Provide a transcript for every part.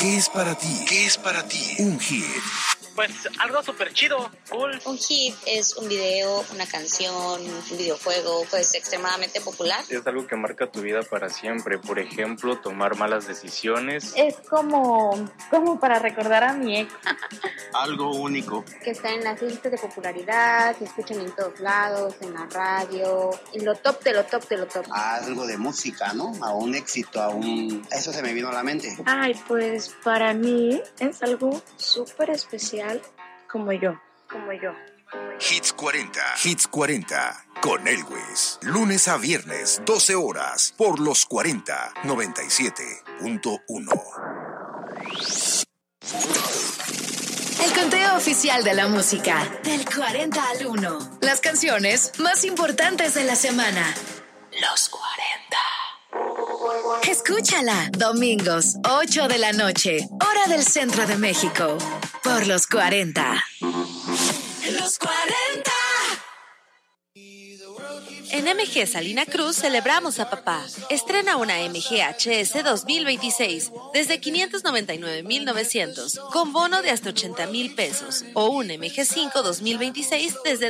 ¿Qué es para ti? ¿Qué es para ti un hit? Pues algo súper chido, cool. Un hit es un video, una canción, un videojuego, pues extremadamente popular. Es algo que marca tu vida para siempre. Por ejemplo, tomar malas decisiones. Es como para recordar a mi ex. Algo único. Que está en las listas de popularidad, se escuchan en todos lados, en la radio, en lo top de lo top de lo top. Algo de música, ¿no? A un éxito, Eso se me vino a la mente. Ay, pues para mí es algo súper especial. Como yo. Hits 40. Hits 40. Con Elwes. Lunes a viernes, 12 horas. Por los 40. 97.1. El conteo oficial de la música. Del 40 al 1. Las canciones más importantes de la semana. Los 40. Escúchala. Domingos, 8 de la noche. Hora del centro de México. Por los 40. Los 40. En MG Salina Cruz celebramos a papá. Estrena una MG HS 2026 desde 599,900 con bono de hasta 80,000 pesos o un MG5 2026 desde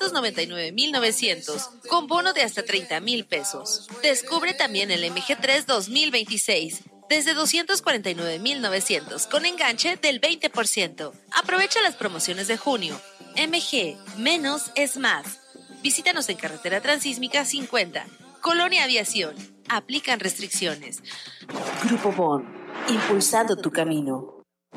299,900 con bono de hasta 30,000 pesos. Descubre también el MG3 2026 desde 249,900 con enganche del 20%. Aprovecha las promociones de junio. MG, menos es más. Visítanos en Carretera Transísmica 50, Colonia Aviación. Aplican restricciones. Grupo Bon, impulsando tu camino.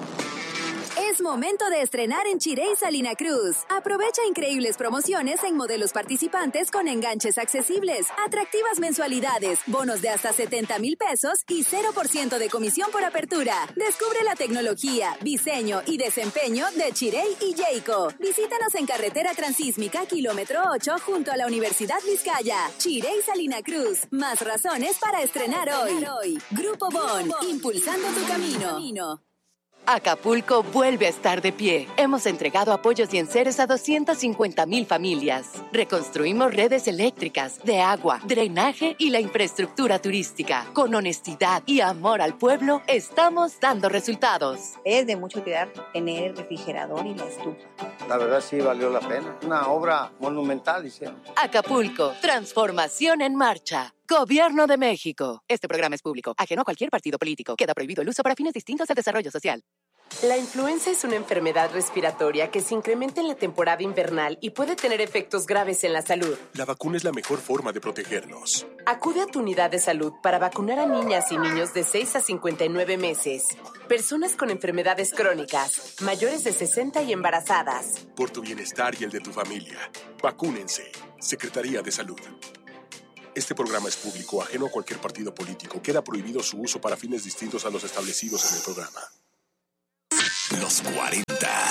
Es momento de estrenar en Chirey Salina Cruz. Aprovecha increíbles promociones en modelos participantes con enganches accesibles, atractivas mensualidades, bonos de hasta 70,000 pesos y 0% de comisión por apertura. Descubre la tecnología, diseño y desempeño de Chirey y Jayco. Visítanos en Carretera Transísmica, kilómetro 8, junto a la Universidad Vizcaya. Chirey Salina Cruz. Más razones para estrenar hoy. Grupo Bon, impulsando tu camino. Acapulco vuelve a estar de pie. Hemos entregado apoyos y enseres a 250,000 familias. Reconstruimos redes eléctricas, de agua, drenaje y la infraestructura turística. Con honestidad y amor al pueblo, estamos dando resultados. Es de mucho cuidar tener el refrigerador y la estufa. La verdad sí valió la pena. Una obra monumental hicieron. Acapulco, transformación en marcha. Gobierno de México. Este programa es público, ajeno a cualquier partido político. Queda prohibido el uso para fines distintos al desarrollo social. La influenza es una enfermedad respiratoria que se incrementa en la temporada invernal y puede tener efectos graves en la salud. La vacuna es la mejor forma de protegernos. Acude a tu unidad de salud para vacunar a niñas y niños de 6 a 59 meses, personas con enfermedades crónicas, mayores de 60 y embarazadas. Por tu bienestar y el de tu familia, vacúnense. Secretaría de Salud. Este programa es público, ajeno a cualquier partido político. Queda prohibido su uso para fines distintos a los establecidos en el programa. Los 40.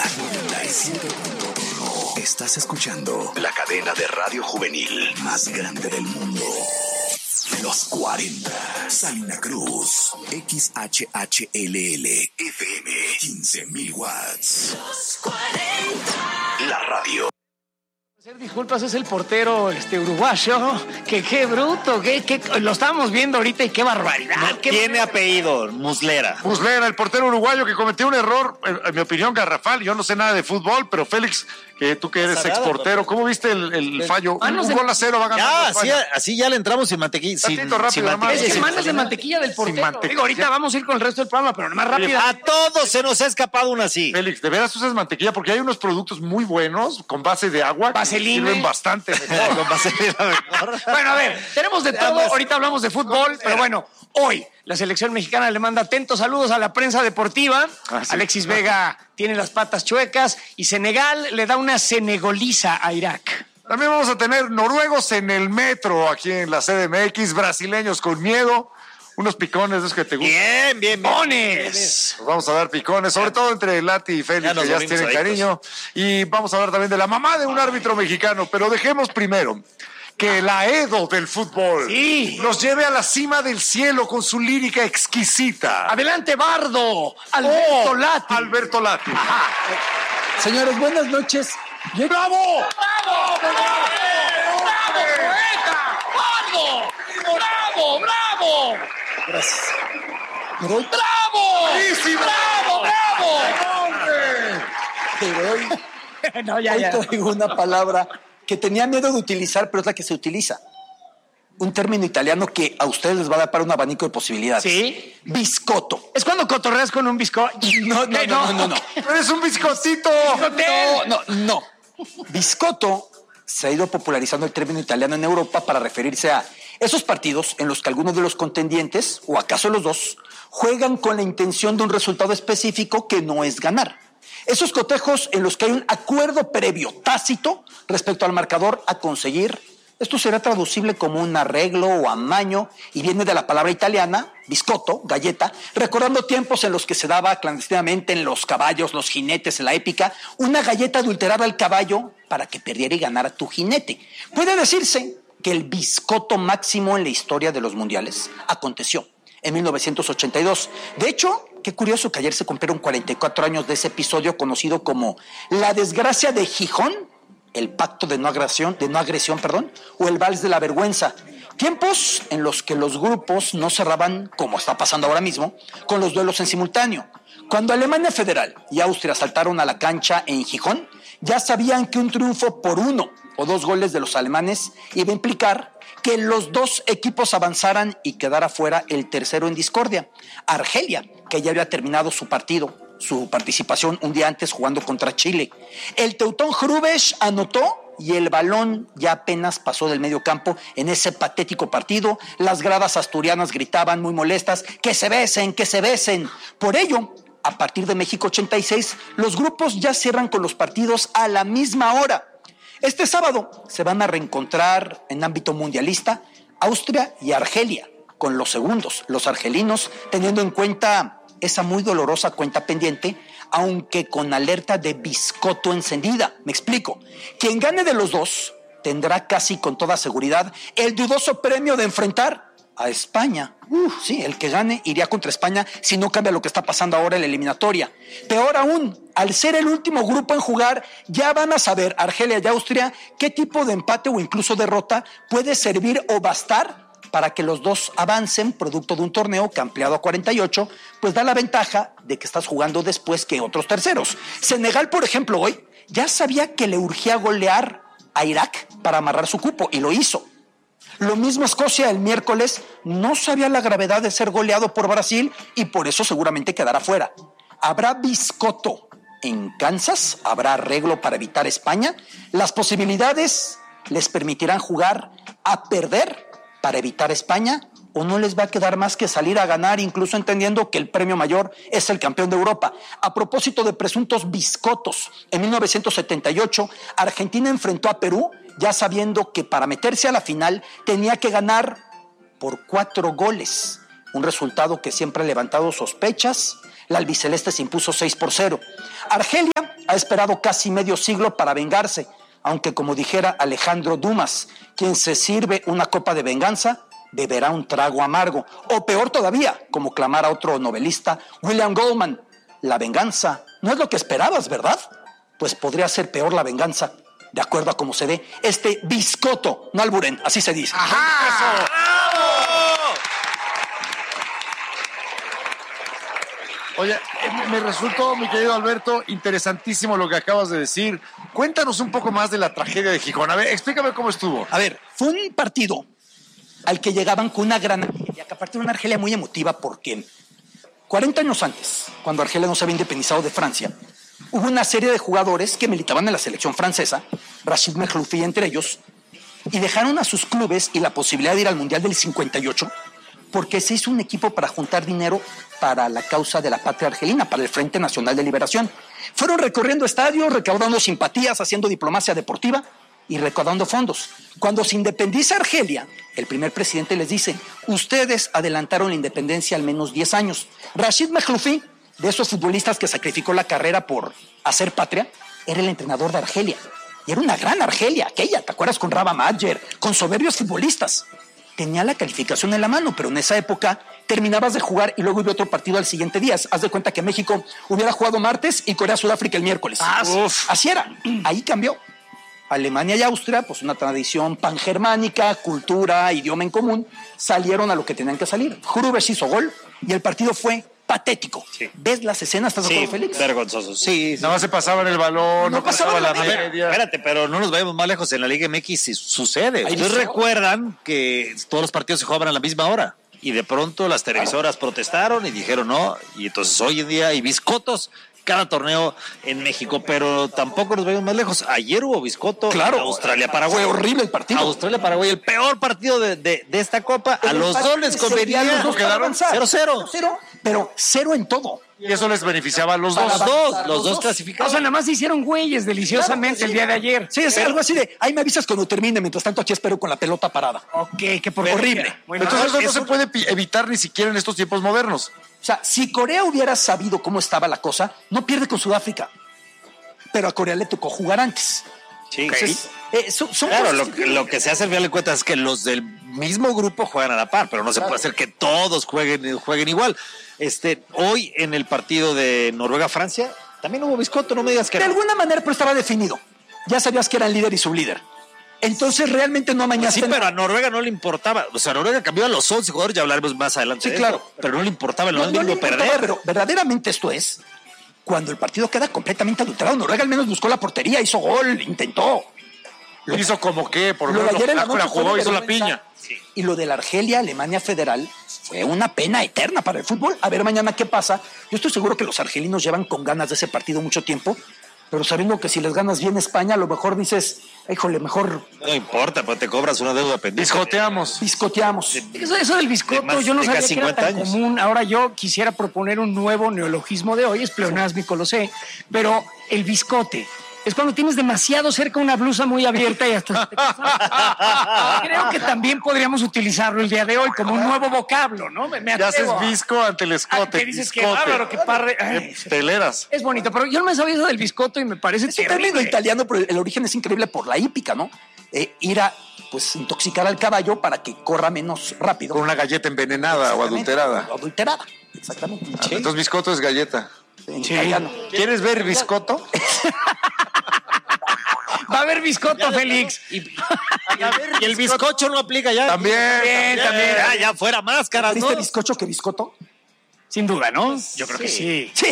97.1. Estás escuchando la cadena de radio juvenil más grande del mundo. Los 40. Salina Cruz. XHHLL. FM. 15,000 watts. Los 40. La radio. Disculpas, es el portero uruguayo, que qué bruto, que lo estábamos viendo ahorita y qué barbaridad. No tiene apellido, Muslera. Muslera, el portero uruguayo que cometió un error, en mi opinión, garrafal. Yo no sé nada de fútbol, pero Félix, que tú que eres exportero, ¿cómo viste el fallo? Un gol a cero va ganando. Así ya le entramos sin mantequilla. Es manos de mantequilla del portero. Digo, ahorita vamos a ir con el resto del programa, pero más rápido. A todos se nos ha esapado una así. Félix, ¿de veras usas mantequilla? Porque hay unos productos muy buenos con base de agua. Sirven bastante mejor. Bueno, a ver, tenemos de todo. Ahorita hablamos de fútbol, pero bueno, hoy la selección mexicana le manda atentos saludos a la prensa deportiva. Alexis Vega tiene las patas chuecas y Senegal le da una senegoliza a Irak. También vamos a tener noruegos en el metro aquí en la CDMX, brasileños con miedo. Unos picones de esos que te gustan. Bien. ¡Picones! Nos vamos a dar picones, sobre todo entre Lati y Félix, que ya tienen cariño. Y vamos a hablar también de la mamá de un árbitro mexicano. Pero dejemos primero que la Edo del fútbol nos lleve a la cima del cielo con su lírica exquisita. ¡Adelante, Bardo! ¡Alberto Lati! Alberto Lati. Ajá. Señores, buenas noches. ¡Bravo! ¡Bravo! ¡Poeta! ¡Bardo! ¡Bravo! Gracias. ¡Bravo! ¡Buenísimo! ¡Bravo, bravo! ¡Hombre! Pero hoy No, hoy traigo una palabra que tenía miedo de utilizar, pero es la que se utiliza. Un término italiano que a ustedes les va a dar para un abanico de posibilidades. ¿Sí? Biscotto. ¿Es cuando cotorreas con un bizcocho? No. ¡Eres un biscotito! No. Biscotto se ha ido popularizando el término italiano en Europa para referirse a esos partidos en los que algunos de los contendientes, o acaso los dos, juegan con la intención de un resultado específico que no es ganar. Esos cotejos en los que hay un acuerdo previo, tácito, respecto al marcador a conseguir. Esto será traducible como un arreglo o amaño y viene de la palabra italiana, biscotto, galleta, recordando tiempos en los que se daba clandestinamente en los caballos, los jinetes, en la épica, una galleta adulterada al caballo para que perdiera y ganara tu jinete. Puede decirse que el biscotto máximo en la historia de los mundiales aconteció en 1982. De hecho, qué curioso que ayer se cumplieron 44 años de ese episodio conocido como la desgracia de Gijón, el pacto de no agresión, o el vals de la vergüenza. Tiempos en los que los grupos no cerraban, como está pasando ahora mismo, con los duelos en simultáneo. Cuando Alemania Federal y Austria saltaron a la cancha en Gijón, ya sabían que un triunfo por 1 o 2 goles de los alemanes iba a implicar que los dos equipos avanzaran y quedara fuera el tercero en discordia, Argelia, que ya había terminado su participación un día antes jugando contra Chile. El teutón Hrubesch anotó y el balón ya apenas pasó del medio campo en ese patético partido. Las gradas asturianas gritaban muy molestas, ¡que se besen, que se besen! Por ello, a partir de México 86, los grupos ya cierran con los partidos a la misma hora. Este sábado se van a reencontrar en ámbito mundialista Austria y Argelia, con los segundos, los argelinos, teniendo en cuenta esa muy dolorosa cuenta pendiente, aunque con alerta de biscotto encendida. Me explico. Quien gane de los dos tendrá casi con toda seguridad el dudoso premio de enfrentar a España. Sí, el que gane iría contra España si no cambia lo que está pasando ahora en la eliminatoria. Peor aún, al ser el último grupo en jugar, ya van a saber Argelia y Austria qué tipo de empate o incluso derrota puede servir o bastar para que los dos avancen, producto de un torneo que ampliado a 48, pues da la ventaja de que estás jugando después que otros terceros. Senegal, por ejemplo, hoy ya sabía que le urgía golear a Irak para amarrar su cupo y lo hizo. Lo mismo Escocia el miércoles no sabía la gravedad de ser goleado por Brasil y por eso seguramente quedará fuera. ¿Habrá biscotto en Kansas? ¿Habrá arreglo para evitar España? Las posibilidades les permitirán jugar a perder para evitar España, o no les va a quedar más que salir a ganar, incluso entendiendo que el premio mayor es el campeón de Europa. A propósito de presuntos biscottos, en 1978 Argentina enfrentó a Perú, ya sabiendo que para meterse a la final tenía que ganar por 4 goles, un resultado que siempre ha levantado sospechas. La albiceleste se impuso 6-0. Argelia ha esperado casi medio siglo para vengarse, aunque como dijera Alejandro Dumas, quien se sirve una copa de venganza, beberá un trago amargo. O peor todavía, como clamara otro novelista, William Goldman, la venganza no es lo que esperabas, ¿verdad? Pues podría ser peor la venganza, de acuerdo a cómo se ve este biscotto, no alburen, así se dice. ¡Ajá! ¡Eso! Oye, me resultó, mi querido Alberto, interesantísimo lo que acabas de decir. Cuéntanos un poco más de la tragedia de Gijón. A ver, explícame cómo estuvo. A ver, fue un partido al que llegaban con una gran Argelia, que aparte era una Argelia muy emotiva porque 40 años antes, cuando Argelia no se había independizado de Francia, hubo una serie de jugadores que militaban en la selección francesa, Rachid Mehloufi entre ellos, y dejaron a sus clubes y la posibilidad de ir al Mundial del 58 porque se hizo un equipo para juntar dinero para la causa de la patria argelina, para el Frente Nacional de Liberación. Fueron recorriendo estadios, recaudando simpatías, haciendo diplomacia deportiva y recaudando fondos. Cuando se independiza Argelia, el primer presidente les dice, ustedes adelantaron la independencia al menos 10 años. Rachid Mehloufi, de esos futbolistas que sacrificó la carrera por hacer patria, era el entrenador de Argelia. Y era una gran Argelia, aquella, ¿te acuerdas? Con Raba Madjer, con soberbios futbolistas. Tenía la calificación en la mano, pero en esa época terminabas de jugar y luego iba otro partido al siguiente día. Haz de cuenta que México hubiera jugado martes y Corea-Sudáfrica el miércoles. Así era. Ahí cambió. Alemania y Austria, pues una tradición pangermánica, cultura, idioma en común, salieron a lo que tenían que salir. Hrubesch hizo gol y el partido fue patético. Sí. ¿Ves las escenas? ¿Estás de acuerdo, Félix? Vergonzoso. Sí. Nada más se pasaban el balón, no pasaba la media. Espérate, pero no nos vayamos más lejos. En la Liga MX sucede. Ustedes recuerdan que todos los partidos se jugaban a la misma hora. Y de pronto las televisoras protestaron y dijeron no. Y entonces hoy en día hay biscotos cada torneo en México, pero tampoco nos vayamos más lejos. Ayer hubo biscoto. Claro. Australia-Paraguay. Fue horrible el partido. Australia-Paraguay, el peor partido de esta Copa. A los dos les convenía. Los dos quedaron 0-0. Pero 0 en todo. Y eso les beneficiaba a los dos clasificados. O sea, nada más se hicieron güeyes deliciosamente el día de ayer. Sí, es algo así de, ahí me avisas cuando termine, mientras tanto aquí espero con la pelota parada. Ok, que por horrible. Bueno, entonces eso no se puede evitar ni siquiera en estos tiempos modernos. O sea, si Corea hubiera sabido cómo estaba la cosa, no pierde con Sudáfrica. Pero a Corea le tocó jugar antes. Sí, entonces, son claro, lo que se hace al final de cuentas es que los del mismo grupo juegan a la par, pero no se puede hacer que todos jueguen igual. Hoy en el partido de Noruega-Francia también hubo biscoto, no me digas que de alguna manera, pero estaba definido. Ya sabías que era el líder y sublíder. Entonces realmente no amañaste. Sí, pero a Noruega no le importaba. O sea, Noruega cambió a los 11 jugadores, ya hablaremos más adelante. Sí, claro. Pero no le importaba el domingo perder. Pero verdaderamente esto es cuando el partido queda completamente adulterado. Noruega al menos buscó la portería, hizo gol, intentó. ¿Hizo como qué? Por lo de ayer en la noche jugó, hizo la piña. Sí. Y lo de la Argelia-Alemania Federal fue una pena eterna para el fútbol. A ver mañana qué pasa. Yo estoy seguro que los argelinos llevan con ganas de ese partido mucho tiempo, pero sabiendo que si les ganas bien España, a lo mejor dices, híjole, mejor... No importa, pero te cobras una deuda pendiente. Biscoteamos. Eso del biscoto, yo no sabía que era tan común. Ahora yo quisiera proponer un nuevo neologismo de hoy, es pleonásmico, lo sé, pero el biscote es cuando tienes demasiado cerca una blusa muy abierta y hasta te creo que también podríamos utilizarlo el día de hoy como un nuevo vocablo, ¿no? Ya haces visco ante el escote. ¿Qué dices? Que bárbaro, que parre. Teleras. Es bonito, pero yo no me sabía eso del biscotto y me parece terrible. Es un término italiano, pero el origen es increíble por la hípica, ¿no? Ir a intoxicar al caballo para que corra menos rápido. Con una galleta envenenada o adulterada. Exactamente. Sí. Entonces biscoto es galleta. Sí. ¿Quieres ver biscoto? Va a haber biscoto, Félix. Y el bizcocho no aplica ya. También. Ya fuera máscaras, ¿no? ¿Viste bizcocho que biscoto? Sin duda, ¿no? Yo creo que sí. Sí.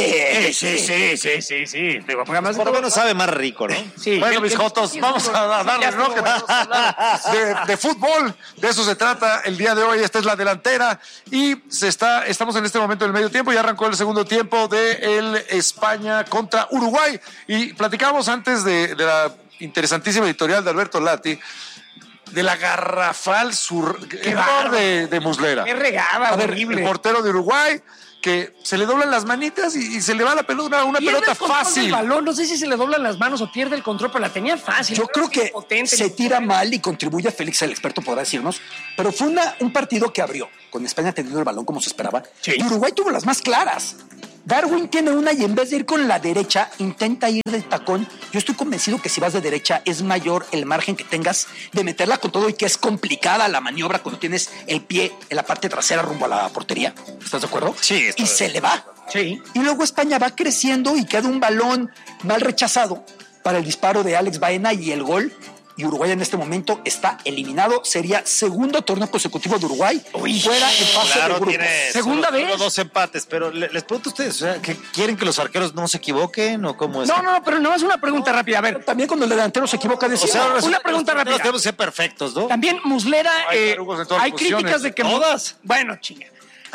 Digo, además por lo menos sabe más rico, ¿no? Sí. Bueno, biscotos, vamos a darles, ¿no? De fútbol, de eso se trata el día de hoy. Esta es la delantera y estamos en este momento del medio tiempo. Ya arrancó el segundo tiempo de el España contra Uruguay y platicamos antes de la interesantísima editorial de Alberto Lati de la garrafal error de Muslera. Qué regada, horrible. El portero de Uruguay, que se le doblan las manitas y se le va la pelota, una pelota fácil. Balón, no sé si se le doblan las manos o pierde el control, pero la tenía fácil. Yo creo que se tira mal y contribuye a Félix, el experto podrá decirnos, pero fue un partido que abrió, con España teniendo el balón como se esperaba, y Uruguay tuvo las más claras. Darwin tiene una y en vez de ir con la derecha, intenta ir del tacón. Yo estoy convencido que si vas de derecha es mayor el margen que tengas de meterla con todo y que es complicada la maniobra cuando tienes el pie en la parte trasera rumbo a la portería. ¿Estás de acuerdo? Sí. Y se le va. Sí. Y luego España va creciendo y queda un balón mal rechazado para el disparo de Alex Baena y el gol. Y Uruguay en este momento está eliminado. Sería segundo torneo consecutivo de Uruguay. Fuera en fase de grupos. Segunda vez. Solo 2 empates, pero les pregunto a ustedes, o sea, ¿quieren que los arqueros no se equivoquen o cómo es? No, pero no es una pregunta rápida. A ver, también cuando el delantero se equivoca, una pregunta rápida. Tenemos que ser perfectos, ¿no? También Muslera, hay críticas de que... ¿Todas? Bueno, chinga.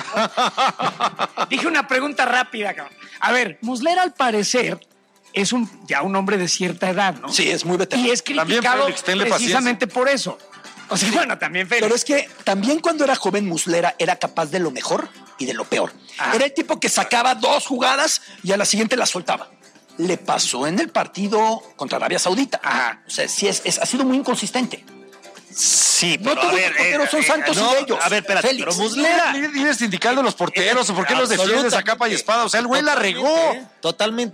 Dije una pregunta rápida, cabrón. A ver, Muslera al parecer es ya un hombre de cierta edad, ¿no? Sí, es muy veterano. Y es criticado Félix, precisamente por eso. O sea, bueno, también Félix. Pero es que también cuando era joven Muslera era capaz de lo mejor y de lo peor. Era el tipo que sacaba 2 jugadas y a la siguiente las soltaba. Le pasó en el partido contra Arabia Saudita. O sea, sí ha sido muy inconsistente. Sí, pero no todos los porteros son santos y bellos. A ver, espérate, Félix. pero Muslera... ¿Líder sindical de los porteros o por qué los defiendes a capa y espada? O sea, el güey la regó. Totalmente.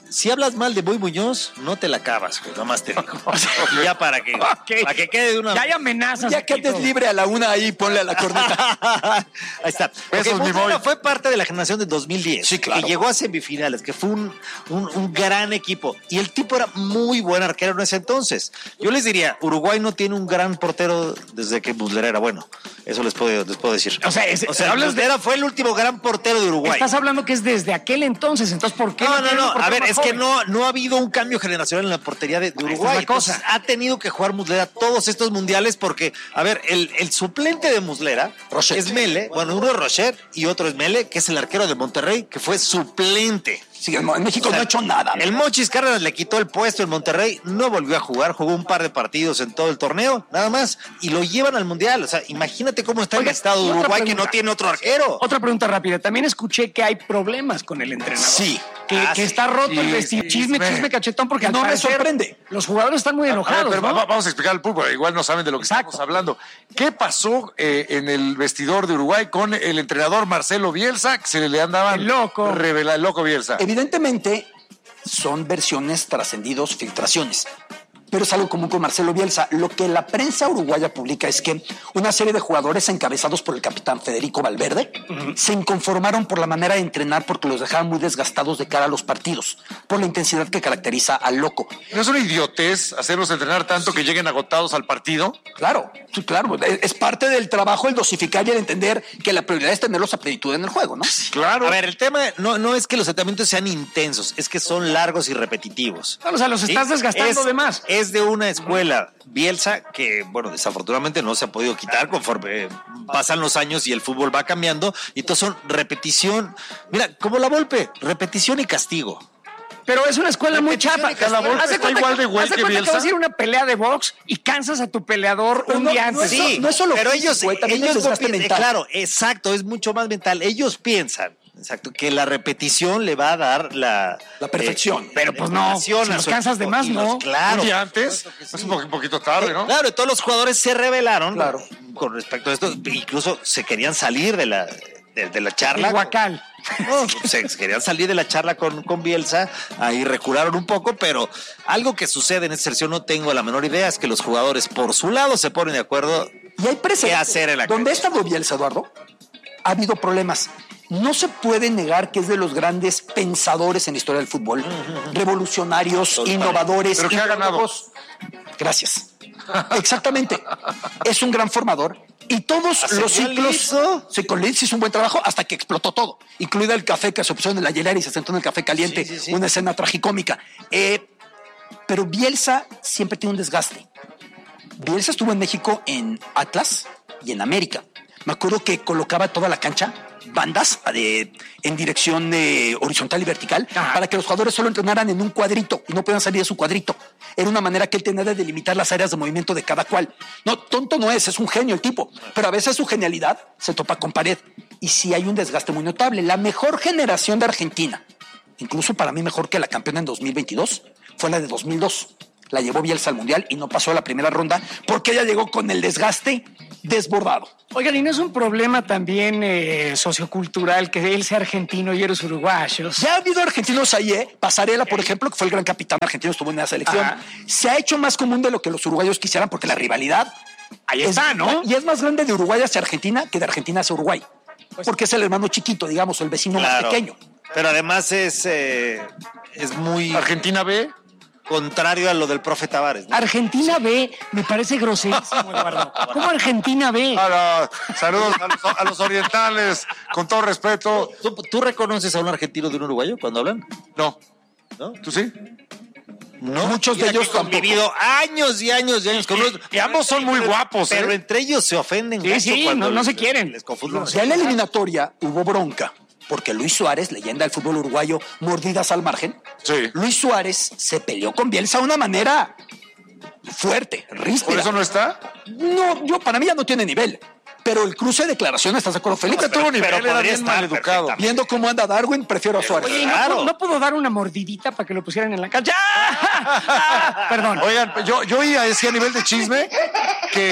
si hablas mal de Boy Muñoz, no te la acabas, güey, nomás te digo. Y ya para que quede de una... Ya hay amenazas. Ya que andes libre a la una ahí, ponle a la corneta. Ahí está. Porque Muslera fue parte de la generación de 2010. Sí, claro. Que llegó a semifinales, que fue un gran equipo. Y el tipo era muy buen arquero en ese entonces. Yo les diría, Uruguay no tiene un gran portero desde que Muslera era bueno. Eso les puedo decir. O sea, Muslera fue el último gran portero de Uruguay. Estás hablando que es desde aquel entonces. Entonces, ¿por qué? No. A ver, es que no ha habido un cambio generacional en la portería de Uruguay. Es cosa. Ha tenido que jugar Muslera todos estos mundiales porque, a ver, el suplente de Muslera es Mele. Bueno, uno es Rocher y otro es Mele, que es el arquero de Monterrey, que fue suplente. Sí, en México no ha hecho nada. El Mochis Cárdenas le quitó el puesto en Monterrey, no volvió a jugar, jugó un par de partidos en todo el torneo, nada más, y lo llevan al Mundial. O sea, imagínate cómo está el estado de Uruguay, que no tiene otro arquero. Otra pregunta rápida. También escuché que hay problemas con el entrenador. Sí. Que está roto el vestido. Chisme cachetón, porque no me sorprende. Los jugadores están muy enojados. Pero vamos a explicar al público, igual no saben de lo que estamos hablando. ¿Qué pasó en el vestidor de Uruguay con el entrenador Marcelo Bielsa, que se le andaban el loco Bielsa? Evidentemente son versiones trascendidos, filtraciones. Pero es algo común con Marcelo Bielsa. Lo que la prensa uruguaya publica es que una serie de jugadores encabezados por el capitán Federico Valverde se inconformaron por la manera de entrenar porque los dejaban muy desgastados de cara a los partidos, por la intensidad que caracteriza al loco. ¿No es una idiotez hacerlos entrenar tanto que lleguen agotados al partido? Claro. Es parte del trabajo el dosificar y el entender que la prioridad es tenerlos a plenitud en el juego, ¿no? Claro. A ver, el tema no es que los entrenamientos sean intensos, es que son largos y repetitivos. Claro, o sea, los estás desgastando de más. Es de una escuela Bielsa que, bueno, desafortunadamente no se ha podido quitar conforme pasan los años y el fútbol va cambiando. Y entonces son repetición. Mira, como la Volpe, repetición y castigo. Pero es una escuela muy chapa. La Volpe está igual de güey que Bielsa. Que vas a ir a una pelea de box y cansas a tu peleador un día antes. Sí, no es solo pero físico, ellos mental. Claro, exacto, es mucho más mental. Ellos piensan, exacto, que la repetición le va a dar la perfección. Pero pues no, si los cansas de más, no. Claro. Un día antes, es un poquito tarde, ¿no? Claro, y todos los jugadores se rebelaron con respecto a esto. Incluso se querían salir de la charla. El guacal. No, se querían salir de la charla con Bielsa, ahí recularon un poco, pero algo que sucede en esta selección, no tengo la menor idea, es que los jugadores por su lado se ponen de acuerdo y hay qué hacer en la cancha. Donde ha estado Bielsa, Eduardo, ha habido problemas. No se puede negar que es de los grandes pensadores en la historia del fútbol, revolucionarios, innovadores. Pero que ha ganado. Gracias. Exactamente. Es un gran formador. Y todos los ciclos, con Leeds hizo un buen trabajo hasta que explotó todo, incluida el café que se puso en la hielera y se sentó en el café caliente, una escena tragicómica. Pero Bielsa siempre tiene un desgaste. Bielsa estuvo en México en Atlas y en América. Me acuerdo que colocaba toda la cancha, bandas en dirección horizontal y vertical, para que los jugadores solo entrenaran en un cuadrito y no puedan salir de su cuadrito. Era una manera que él tenía de delimitar las áreas de movimiento de cada cual. No, tonto no es un genio el tipo, pero a veces su genialidad se topa con pared. Y sí hay un desgaste muy notable. La mejor generación de Argentina, incluso para mí mejor que la campeona en 2022, fue la de 2002. La llevó Bielsa al Mundial y no pasó a la primera ronda porque ella llegó con el desgaste desbordado. Oigan, ¿y no es un problema también sociocultural que él sea argentino y eres uruguayos? Ya ha habido argentinos ahí, Pasarela, por ejemplo, que fue el gran capitán argentino, estuvo en la selección. Se ha hecho más común de lo que los uruguayos quisieran porque la rivalidad ahí está, ¿no? Y es más grande de Uruguay hacia Argentina que de Argentina hacia Uruguay. Porque es el hermano chiquito, digamos, el vecino más pequeño. Pero además es muy... ¿Argentina B? Contrario a lo del profe Tavares, ¿no? Argentina B, me parece groserísimo, Eduardo. ¿Cómo Argentina B? Saludos a los orientales, con todo respeto. ¿Tú reconoces a un argentino de un uruguayo cuando hablan? No. ¿Tú sí? No. Muchos de ellos han vivido años y años y años con nosotros. Y ambos son muy guapos, pero entre ellos se ofenden. Sí, no se quieren. Les confunden. Ya en la eliminatoria hubo bronca. Porque Luis Suárez, leyenda del fútbol uruguayo, mordidas al margen. Sí. Luis Suárez se peleó con Bielsa de una manera fuerte, ríspida. ¿Por eso no está? No, para mí ya no tiene nivel. Pero el cruce de declaraciones, ¿estás de acuerdo, Felipe? Tuvo nivel, era bien mal educado. Viendo cómo anda Darwin, prefiero a Suárez. Oye, ¿no pudo dar una mordidita para que lo pusieran en la cancha? Perdón. Oigan, yo oí a ese nivel de chisme que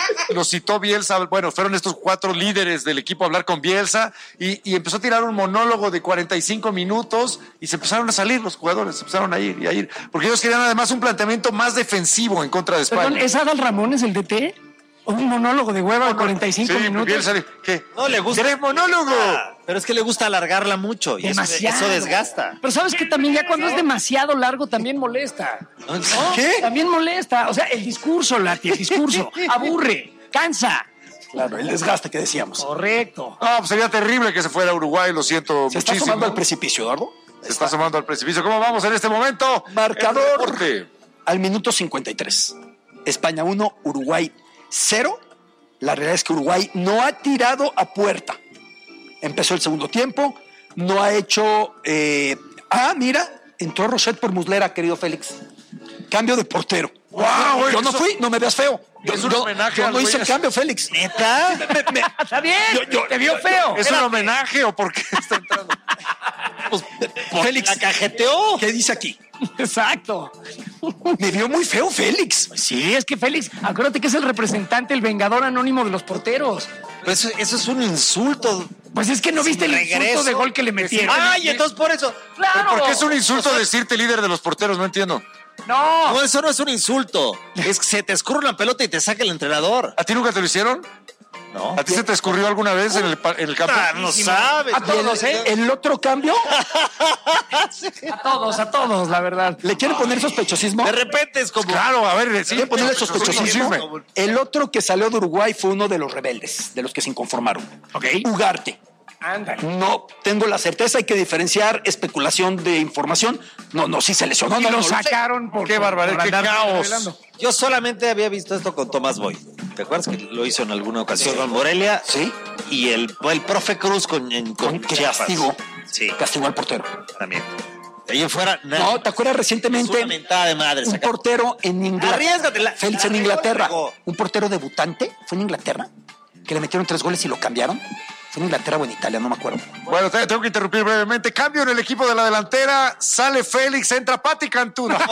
los citó Bielsa. Bueno, fueron estos 4 líderes del equipo a hablar con Bielsa y empezó a tirar un monólogo de 45 minutos y se empezaron a salir los jugadores, se empezaron a ir y a ir, porque ellos querían además un planteamiento más defensivo en contra de España. Perdón, ¿es Adal Ramones el DT? ¿Un monólogo de hueva de 45 minutos? Bielsa, ¿qué? No le gusta. ¿Quieres monólogo? Pero es que le gusta alargarla mucho y demasiado. eso desgasta. Pero sabes que también ya cuando es demasiado largo también molesta. ¿No? ¿Qué? También molesta. O sea, el discurso, Lati, el discurso aburre, cansa. Claro, el desgaste que decíamos. Correcto. No, pues sería terrible que se fuera a Uruguay, lo siento ¿Se muchísimo. está asomando al precipicio, Eduardo? Se está asomando al precipicio. ¿Cómo vamos en este momento? Marcador al minuto 53. España 1, Uruguay 0. La realidad es que Uruguay no ha tirado a puerta. Empezó el segundo tiempo, no ha hecho... mira, entró Rochet por Muslera, querido Félix. Cambio de portero. Wow, yo no fui, no me veas feo. Es un homenaje yo al no hice güey. el cambio, Félix. ¿Neta? Está bien, te vio feo. ¿Es un homenaje o por qué está entrando? Pues, Félix la cajeteó. ¿Qué dice aquí? Exacto. Me vio muy feo, Félix. Sí, es que Félix, acuérdate que es el representante, el vengador anónimo de los porteros. Pero eso es un insulto. Pues es que no viste el insulto de gol que le metieron. Ay, entonces por eso. ¡Claro! ¿Por qué es un insulto decirte líder de los porteros? No entiendo. No, eso no es un insulto. Es que se te escurre una pelota y te saca el entrenador. ¿A ti nunca te lo hicieron? No. ¿A ti se te escurrió alguna vez en el campo? No sabes. A todos, ¿El otro cambio? A todos, la verdad. ¿Le quiere poner sospechosismo? De repente es como... Claro, a ver, sí. ¿Quiere ponerle sospechosismo? El otro que salió de Uruguay fue uno de los rebeldes, de los que se inconformaron. Ok. Ugarte. Ándale. No tengo la certeza, hay que diferenciar especulación de información. No, sí se lesionó. Y no lo sé. sacaron por... Qué barbaridad, qué caos. revelando. Yo solamente había visto esto con Tomás Boy. ¿Te acuerdas que lo hizo en alguna ocasión con Morelia? Sí. Y el profe Cruz con Chiapas. Sí. Castigó al portero. También. De ahí en fuera, nada. No, ¿te acuerdas recientemente? Es una mentada de madre. Un portero en Inglaterra. Arriésgatela. Félix, en Inglaterra. Un portero debutante. Fue en Inglaterra. Que le metieron 3 goles y lo cambiaron. Fue en Inglaterra o en Italia, no me acuerdo. Bueno, tengo que interrumpir brevemente. Cambio en el equipo de la delantera. Sale Félix, entra Pati Cantú. ¿En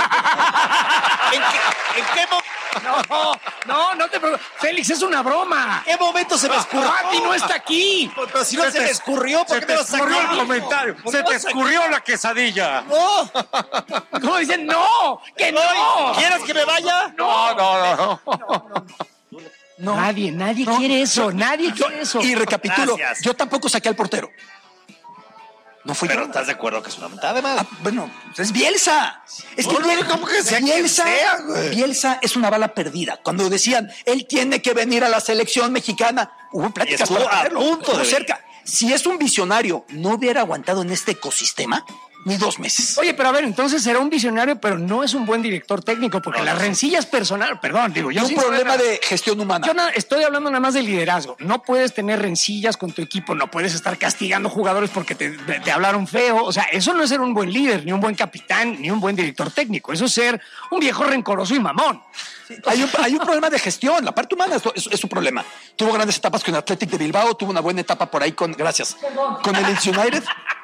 qué momento? No te preocupes. Félix, es una broma. ¿En qué momento se me escurrió? Pati no está aquí. Pero si no se me escurrió, ¿por qué me lo sacaron? Se te escurrió el comentario. Se te escurrió la quesadilla. ¡No! ¿Cómo dicen? ¡No! ¡Que no! ¿Quieres que me vaya? No. No. Nadie quiere eso. Nadie quiere eso. Y recapitulo, Gracias. yo tampoco saqué al portero. No fui Pero yo. ¿estás de acuerdo que es una mentada de madre? Bueno, es Bielsa. Es que ¿Cómo que sea quien sea, güey? Bielsa es una bala perdida. Cuando decían, él tiene que venir a la selección mexicana, hubo pláticas estuvo para a traerlo, punto estuvo de cerca. Si es un visionario, no hubiera aguantado en este ecosistema ni 2 meses. Oye, pero a ver, entonces será un visionario, pero no es un buen director técnico, porque las rencillas personales, perdón, digo, yo Es un problema de gestión humana. Yo estoy hablando nada más de liderazgo. No puedes tener rencillas con tu equipo, no puedes estar castigando jugadores porque te hablaron feo. O sea, eso no es ser un buen líder, ni un buen capitán, ni un buen director técnico. Eso es ser un viejo rencoroso y mamón. Hay un problema de gestión, la parte humana es un problema. Tuvo grandes etapas con Athletic de Bilbao, tuvo una buena etapa por ahí con el Leeds United.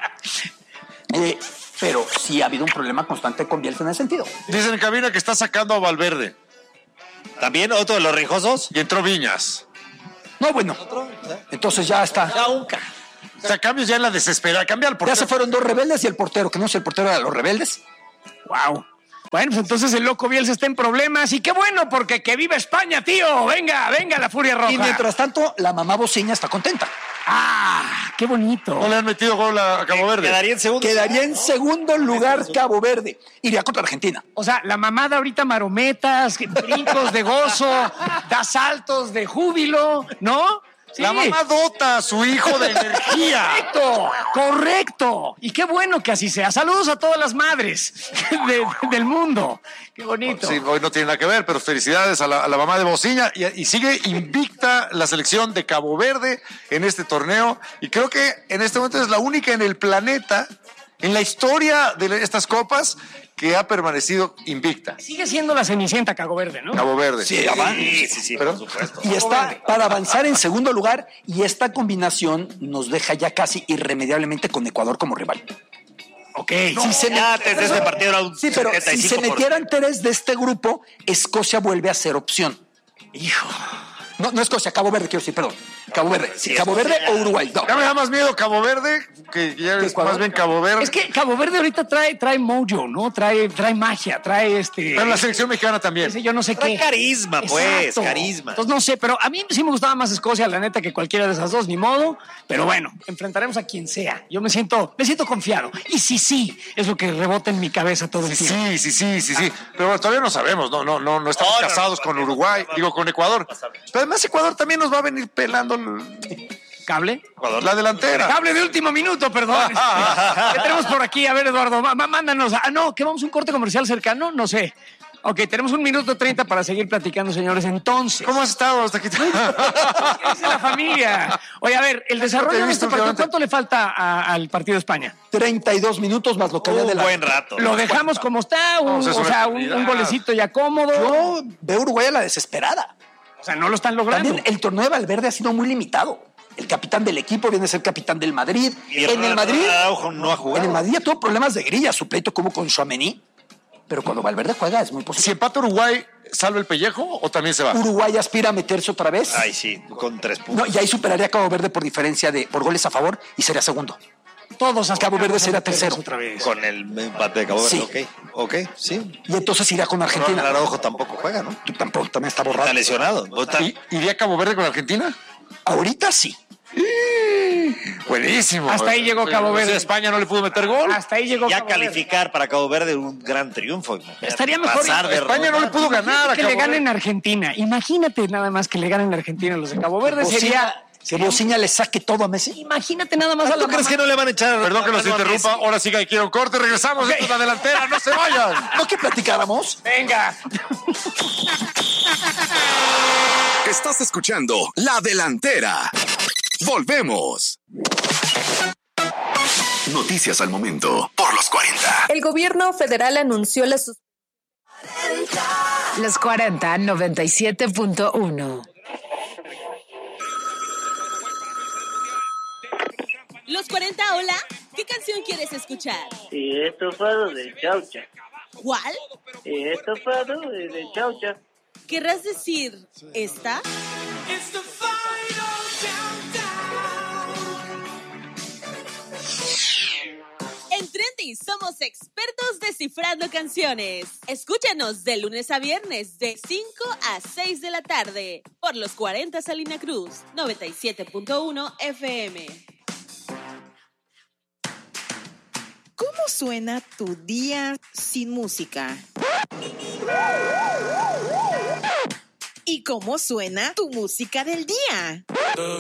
Pero sí ha habido un problema constante con Bielsa en ese sentido. Dicen en cabina que está sacando a Valverde. ¿También otro de los rijosos? Y entró Viñas. No, bueno. Entonces ya está. Ya unca. O sea, cambios ya en la desesperada. Cambia al Ya portero. se fueron 2 rebeldes y el portero, que no es el portero de los rebeldes. Wow. Bueno, pues entonces el loco Bielsa está en problemas. Y qué bueno, porque que viva España, tío. Venga, la furia roja. Y mientras tanto, la mamá Bociña está contenta. ¡Ah! ¡Qué bonito! No le han metido gol a Cabo Verde. Quedaría en segundo lugar Cabo Verde. Iría contra Argentina. O sea, la mamada ahorita marometas, brincos de gozo, da saltos de júbilo, ¿no? Sí. La mamá dota a su hijo de energía. Correcto. Y qué bueno que así sea. Saludos a todas las madres del mundo. Qué bonito. Sí, hoy no tiene nada que ver, pero felicidades a la mamá de Bociña. Y sigue invicta la selección de Cabo Verde en este torneo. Y creo que en este momento es la única en el planeta, en la historia de estas copas, que ha permanecido invicta. Sigue siendo la Cenicienta Cabo Verde, ¿no? Cabo Verde. Sí, Sí, ¿pero? por supuesto. Y está para avanzar en segundo lugar. Y esta combinación nos deja ya casi irremediablemente con Ecuador como rival. Ok. Si se antes de ese partido era un Sí, pero si se 75%. metieran 3 de este grupo, Escocia vuelve a ser opción. Hijo. No Escocia, Cabo Verde, quiero decir, perdón. Cabo Verde. Sí, Cabo Verde o Uruguay. No. Ya me da más miedo Cabo Verde que ya es más bien Cabo Verde. Es que Cabo Verde ahorita trae mojo, ¿no? Trae magia, trae Pero la selección mexicana también. Yo no sé trae qué. Carisma, pues, Exacto. carisma. Entonces no sé, pero a mí sí me gustaba más Escocia, la neta, que cualquiera de esas dos, ni modo. Pero bueno, enfrentaremos a quien sea. Yo me siento confiado. Y sí, es lo que rebota en mi cabeza todo el tiempo. Sí. Pero bueno, todavía no sabemos, no estamos casados con Uruguay, con Ecuador. Pero además Ecuador también nos va a venir pelando ¿Cable? La delantera. Cable de último minuto, perdón. ¿Qué tenemos por aquí? A ver, Eduardo, mándanos. ¿Que vamos a un corte comercial cercano? No sé. Ok, tenemos 1 minuto 30 para seguir platicando, señores. Entonces, ¿cómo has estado hasta aquí? ¿Qué dice la familia? Oye, a ver, el desarrollo de este partido, ¿cuánto le falta al partido de España? 32 minutos más lo que había de la... buen rato. Lo dejamos como está, un golecito ya cómodo. Yo veo Uruguay a la desesperada. O sea, no lo están logrando. También el torneo de Valverde ha sido muy limitado. El capitán del equipo viene a ser capitán del Madrid. En el Madrid no ha jugado. En el Madrid tuvo problemas de grilla, su pleito como con Tchouaméni. Pero cuando Valverde juega es muy posible. Si empata Uruguay, ¿salva el pellejo o también se va? Uruguay aspira a meterse otra vez. Ay, sí, con 3 puntos. No, y ahí superaría a Cabo Verde por diferencia por goles a favor y sería segundo. Todos Cabo Verde será tercero. Otra vez. Con el empate de Cabo Verde, sí. Ok, sí. Y entonces irá con Argentina. Pero Araujo tampoco juega, ¿no? Tampoco, también está borrado. Está lesionado. ¿Iría Cabo Verde con Argentina? Ahorita sí. Buenísimo. Hasta ahí llegó Cabo Verde. España no le pudo meter gol. Hasta ahí llegó ya Cabo calificar Verde. Para Cabo Verde un gran triunfo. Estaría mejor. España no le pudo ganar a que Cabo le ganen Verde. a Argentina. Imagínate nada más que le ganen a Argentina los de Cabo Verde. Que Bociña le saque todo a Messi. Imagínate nada más a la ¿Tú crees que no le van a echar? Perdón que los interrumpa. Ahora sí que hay que ir a un corte. Regresamos. Esto es la delantera. No se vayan. ¿No que platicáramos? Venga. Estás escuchando La Delantera. Volvemos. Noticias al momento por los 40. El gobierno federal anunció la suspensión. Los 40 97.1. Los 40, hola. ¿Qué canción quieres escuchar? Estofado de chaucha. ¿Cuál? Estofado de chaucha. ¿Querrás decir esta? En Trendy somos expertos descifrando canciones. Escúchanos de lunes a viernes de 5 a 6 de la tarde por los 40 Salina Cruz, 97.1 FM. ¿Cómo suena tu día sin música? ¿Y cómo suena tu música del día?